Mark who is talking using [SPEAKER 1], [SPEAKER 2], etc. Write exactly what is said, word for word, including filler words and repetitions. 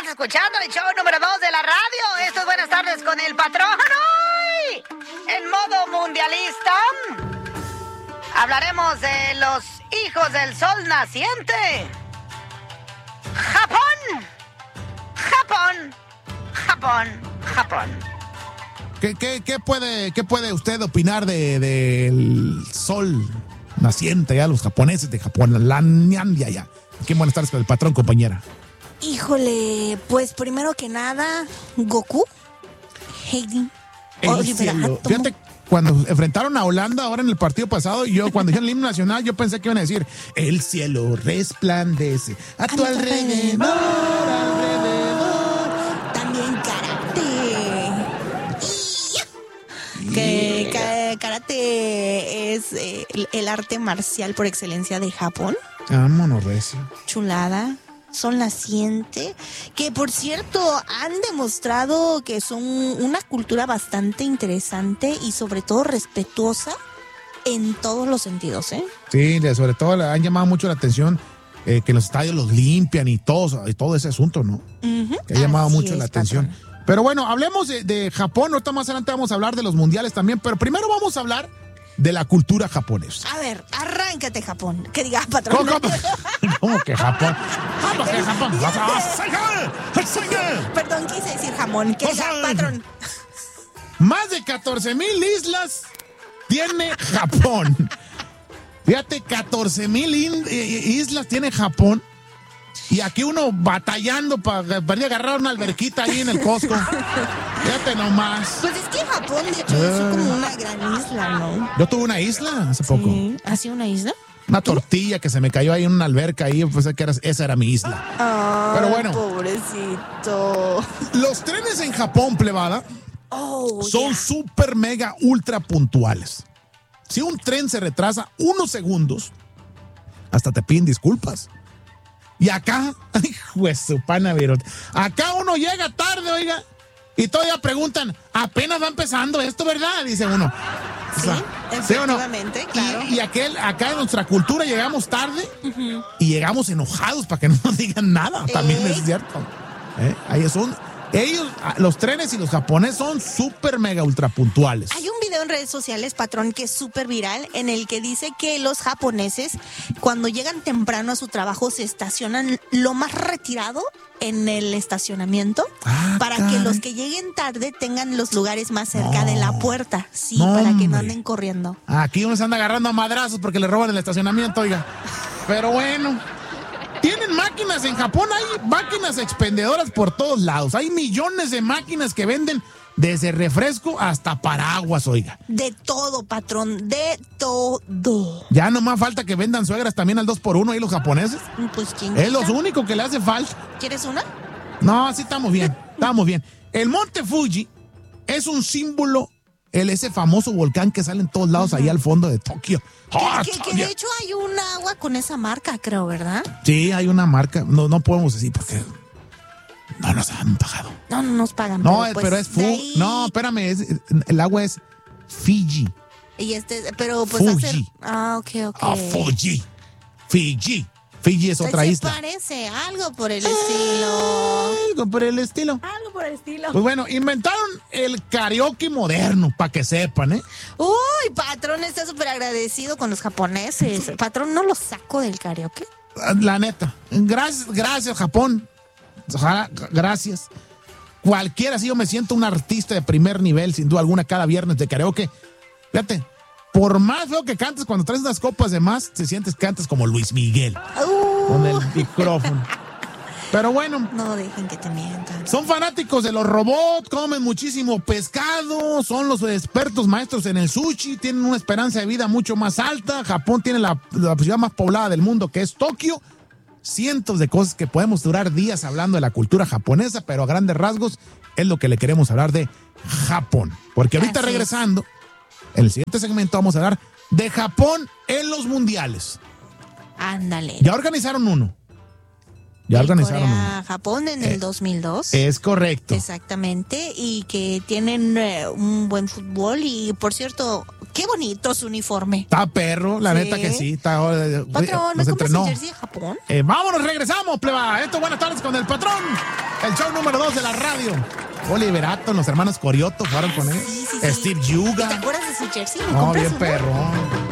[SPEAKER 1] Estás escuchando el show número dos de la radio. Esto es Buenas Tardes con el Patrón. Hoy, en modo mundialista, hablaremos de los hijos del sol naciente. Japón. Japón. Japón. Japón.
[SPEAKER 2] ¿Qué, qué, qué, puede, qué puede usted opinar de, del sol naciente, ya los japoneses de Japón, la Nyandia ya? Qué buenas tardes con el Patrón, compañera.
[SPEAKER 3] Híjole, pues primero que nada, Goku, Heidi, Oliver Atom.
[SPEAKER 2] Fíjate, cuando enfrentaron a Holanda ahora en el partido pasado, yo cuando dijeron el himno nacional, yo pensé que iban a decir, el cielo resplandece a, a tu alrededor, alrededor.
[SPEAKER 3] También karate. Yeah. Que, que karate es eh, el, el arte marcial por excelencia de Japón.
[SPEAKER 2] Vámonos, recio.
[SPEAKER 3] Chulada. Son naciente, que por cierto han demostrado que son una cultura bastante interesante y sobre todo respetuosa en todos los sentidos, ¿eh?
[SPEAKER 2] Sí, sobre todo han llamado mucho la atención eh, que los estadios los limpian y todo, y todo ese asunto, ¿no? Uh-huh. Que ha llamado
[SPEAKER 3] Así
[SPEAKER 2] mucho
[SPEAKER 3] es,
[SPEAKER 2] la atención. Patrón. Pero bueno, hablemos de, de Japón, ahorita más adelante vamos a hablar de los mundiales también, pero primero vamos a hablar de la cultura japonesa.
[SPEAKER 3] A ver, arráncate, Japón. Que diga, Patrón.
[SPEAKER 2] ¿Cómo, cómo? ¿Cómo que Japón? ¿Cómo que Japón?
[SPEAKER 3] Perdón, quise decir jamón. Que diga, Patrón.
[SPEAKER 2] Más de catorce mil islas tiene Japón. Fíjate, catorce mil islas tiene Japón. Y aquí uno batallando para, para agarrar una alberquita ahí en el Costco. Fíjate nomás.
[SPEAKER 3] Pues es que Japón, de hecho, uh, es como una gran isla, ¿no?
[SPEAKER 2] Yo tuve una isla hace poco.
[SPEAKER 3] Sí. ¿Ha sido una isla?
[SPEAKER 2] Una tortilla que se me cayó ahí en una alberca ahí, pues que era, esa era mi isla.
[SPEAKER 3] Oh,
[SPEAKER 2] pero bueno.
[SPEAKER 3] Pobrecito.
[SPEAKER 2] Los trenes en Japón, plebada,
[SPEAKER 3] oh,
[SPEAKER 2] son
[SPEAKER 3] yeah.
[SPEAKER 2] súper, mega, ultra puntuales. Si un tren se retrasa unos segundos, hasta te piden disculpas. Y acá, hijo de su pana, virot, acá uno llega tarde, oiga, y todavía preguntan, apenas va empezando esto, ¿verdad? Dice uno.
[SPEAKER 3] Sí, o sea, efectivamente, ¿sí o no? Claro.
[SPEAKER 2] Y, y aquel, acá en nuestra cultura llegamos tarde uh-huh. y llegamos enojados para que no nos digan nada. También ¿Eh? Es cierto. ¿Eh? Ahí son, ellos, los trenes y los japoneses son súper mega ultra puntuales.
[SPEAKER 3] Hay un video en redes sociales, Patrón, que es súper viral, en el que dice que los japoneses, cuando llegan temprano a su trabajo, se estacionan lo más retirado en el estacionamiento ah, para caray. Que los que lleguen tarde tengan los lugares más cerca no. de la puerta. Sí, no, para que no anden corriendo.
[SPEAKER 2] Aquí uno se anda agarrando a madrazos porque le roban el estacionamiento, oiga. Pero bueno, tienen máquinas en Japón, hay máquinas expendedoras por todos lados. Hay millones de máquinas que venden desde refresco hasta paraguas, oiga.
[SPEAKER 3] De todo, Patrón, de todo.
[SPEAKER 2] Ya nomás falta que vendan suegras también al dos por uno ahí los japoneses.
[SPEAKER 3] Pues quién
[SPEAKER 2] es lo único que le hace falta.
[SPEAKER 3] ¿Quieres una?
[SPEAKER 2] No, así estamos bien, estamos bien. El monte Fuji es un símbolo, el, ese famoso volcán que sale en todos lados uh-huh. ahí al fondo de Tokio.
[SPEAKER 3] Oh, que, que, que de hecho hay un agua con esa marca, creo, ¿verdad?
[SPEAKER 2] Sí, hay una marca, no, no podemos decir porque no nos han pagado.
[SPEAKER 3] No, no nos pagan.
[SPEAKER 2] No,
[SPEAKER 3] pero, pues,
[SPEAKER 2] pero es Fuji. Ahí... No, espérame, es, el agua es Fiji.
[SPEAKER 3] Y este, pero pues
[SPEAKER 2] Fuji.
[SPEAKER 3] Hacer... Ah, ok, ok.
[SPEAKER 2] Ah, Fuji. Fiji. Fiji es otra
[SPEAKER 3] se
[SPEAKER 2] isla.
[SPEAKER 3] parece, algo por el estilo.
[SPEAKER 2] Algo por el estilo.
[SPEAKER 3] Algo por el estilo.
[SPEAKER 2] Pues bueno, inventaron el karaoke moderno, para que sepan, ¿eh?
[SPEAKER 3] Uy, Patrón está súper agradecido con los japoneses. Patrón, ¿no lo saco del karaoke?
[SPEAKER 2] La neta. Gracias, gracias, Japón. Gracias. Cualquiera, si yo me siento un artista de primer nivel, sin duda alguna, cada viernes de karaoke. Fíjate, por más feo que cantes, cuando traes unas copas de más, te sientes que cantas como Luis Miguel. Uh. Con el micrófono. Pero bueno.
[SPEAKER 3] No dejen que te mientan.
[SPEAKER 2] Son fanáticos de los robots, comen muchísimo pescado, son los expertos maestros en el sushi, tienen una esperanza de vida mucho más alta. Japón tiene la, la ciudad más poblada del mundo, que es Tokio. Cientos de cosas que podemos durar días hablando de la cultura japonesa, pero a grandes rasgos es lo que le queremos hablar de Japón. Porque ahorita Así regresando, es. en el siguiente segmento vamos a hablar de Japón en los mundiales.
[SPEAKER 3] Ándale.
[SPEAKER 2] Ya organizaron uno. Ya organizaron
[SPEAKER 3] Corea, uno. Japón en eh, el dos mil dos.
[SPEAKER 2] Es correcto.
[SPEAKER 3] Exactamente. Y que tienen eh, un buen fútbol. Y por cierto, qué bonito su uniforme.
[SPEAKER 2] Está perro, la ¿Sí? neta que sí. Está,
[SPEAKER 3] Patrón, ¿me compras el jersey de Japón?
[SPEAKER 2] Eh, vámonos, regresamos, pleba. Esto, buenas tardes con el Patrón. El show número dos de la radio. Oliver Atom, los hermanos Corioto fueron con él.
[SPEAKER 3] Sí, sí, sí.
[SPEAKER 2] Steve Yuga.
[SPEAKER 3] ¿Te acuerdas de su jersey?
[SPEAKER 2] No,
[SPEAKER 3] ¿Compras
[SPEAKER 2] bien
[SPEAKER 3] uno?
[SPEAKER 2] perrón.